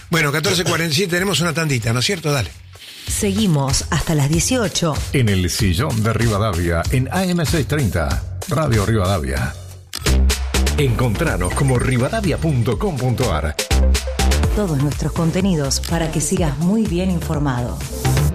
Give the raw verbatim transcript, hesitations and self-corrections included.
Bueno, catorce cuarenta y siete, tenemos una tandita, ¿no es cierto? Dale. Seguimos hasta las dieciocho. En el sillón de Rivadavia, en A M seiscientos treinta, Radio Rivadavia. Encontranos como rivadavia punto com punto ar. Todos nuestros contenidos para que sigas muy bien informado.